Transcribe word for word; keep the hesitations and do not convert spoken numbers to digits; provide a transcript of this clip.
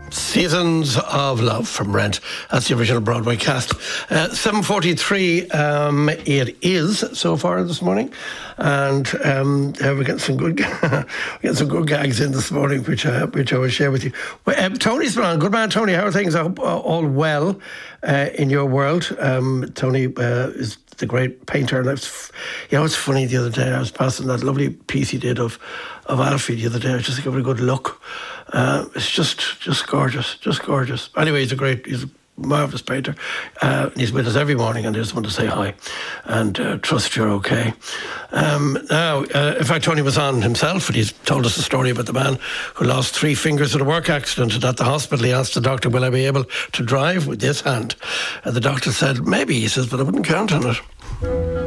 Seasons of Love from Rent. That's the original Broadway cast. Uh, seven forty-three um, it is so far this morning, and um, uh, we get some good, we get some good gags in this morning, which I which I will share with you. Well, um, Tony's on. Good man, Tony. How are things? I hope uh, all well uh, in your world. Um, Tony uh, is the great painter, and I was, you know, it's funny. The other day I was passing that lovely piece he did of of Alfie the other day. I was just giving it a good look. Uh, it's just just gorgeous, just gorgeous. Anyway, he's a great, he's a marvellous painter. Uh, he's with us every morning, and I just want to say hi and uh, trust you're okay. Um, now, uh, in fact, Tony was on himself, and he's told us a story about the man who lost three fingers in a work accident, and at the hospital he asked the doctor, will I be able to drive with this hand? And the doctor said, maybe, he says, but I wouldn't count on it.